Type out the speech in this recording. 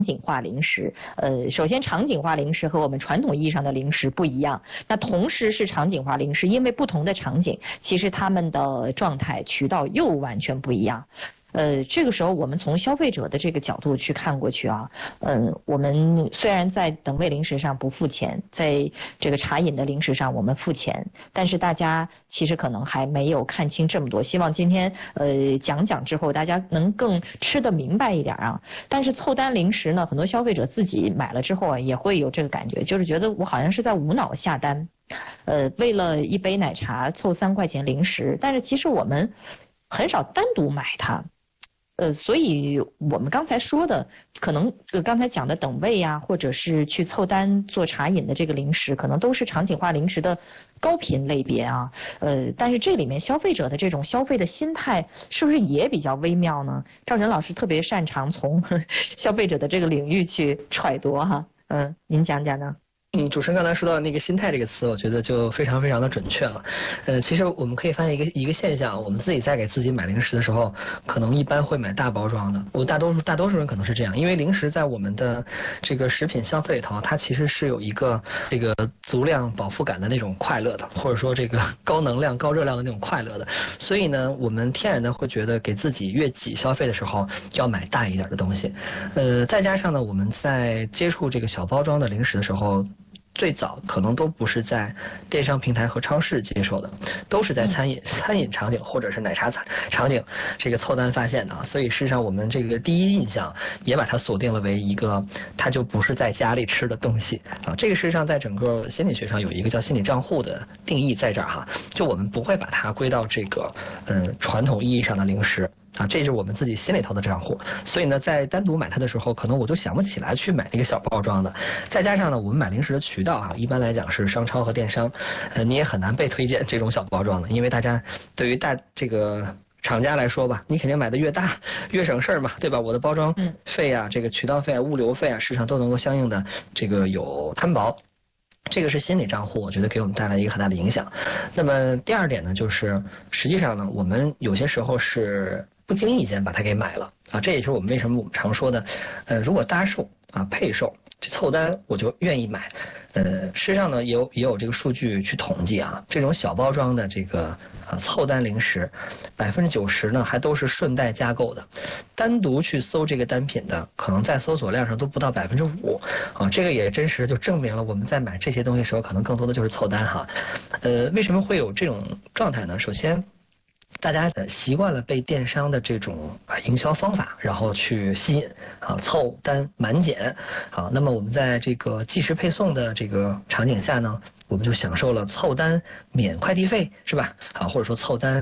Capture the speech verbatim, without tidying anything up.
景化零食，呃，首先场景化零食和我们传统意义上的零食不一样，那同时是场景化零食，因为不同的场景，其实他们的状态渠道又完全不一样。呃，这个时候我们从消费者的这个角度去看过去啊，呃，我们虽然在等位零食上不付钱，在这个茶饮的零食上我们付钱，但是大家其实可能还没有看清这么多。希望今天呃讲讲之后，大家能更吃得明白一点啊。但是凑单零食呢，很多消费者自己买了之后啊，也会有这个感觉，就是觉得我好像是在无脑下单，呃，为了一杯奶茶凑三块钱零食，但是其实我们很少单独买它。呃，所以我们刚才说的，可能呃刚才讲的等位呀、啊，或者是去凑单做茶饮的这个零食，可能都是场景化零食的高频类别啊。呃，但是这里面消费者的这种消费的心态，是不是也比较微妙呢？赵晨老师特别擅长从消费者的这个领域去揣度哈。嗯、呃，您讲讲呢？ 嗯，主持人刚才说到那个心态这个词，我觉得就非常非常的准确了。呃，其实我们可以发现一个一个现象，我们自己在给自己买零食的时候，可能一般会买大包装的。我大多数大多数人可能是这样，因为零食在我们的这个食品消费里头，它其实是有一个这个足量饱腹感的那种快乐的，或者说这个高能量高热量的那种快乐的。所以呢，我们天然的会觉得给自己越挤消费的时候要买大一点的东西。呃，再加上呢，我们在接触这个小包装的零食的时候，最早可能都不是在电商平台和超市接受的，都是在餐饮餐饮场景或者是奶茶场景这个凑单发现的啊。所以事实上我们这个第一印象也把它锁定了为一个它就不是在家里吃的东西啊。这个事实上在整个心理学上有一个叫心理账户的定义在这儿哈，就我们不会把它归到这个嗯传统意义上的零食。啊，这是我们自己心里头的账户，所以呢，在单独买它的时候，可能我就想不起来去买那个小包装的。再加上呢，我们买零食的渠道啊，一般来讲是商超和电商，呃，你也很难被推荐这种小包装的，因为大家对于大这个厂家来说吧，你肯定买的越大越省事儿嘛，对吧？我的包装费啊，这个渠道费啊、物流费啊，市场都能够相应的这个有摊薄。这个是心理账户，我觉得给我们带来一个很大的影响。那么第二点呢，就是实际上呢，我们有些时候是不经意间把它给买了啊，这也是我们为什么我们常说的，呃，如果搭售啊配售这凑单我就愿意买。呃，事实上呢，也有也有这个数据去统计啊，这种小包装的这个啊凑单零食，百分之九十呢还都是顺带加购的，单独去搜这个单品的，可能在搜索量上都不到百分之五啊，这个也真实就证明了我们在买这些东西的时候，可能更多的就是凑单哈。呃，为什么会有这种状态呢？首先，大家习惯了被电商的这种啊营销方法，然后去吸引啊凑单满减啊。那么我们在这个即时配送的这个场景下呢，我们就享受了凑单免快递费，是吧？啊，或者说凑单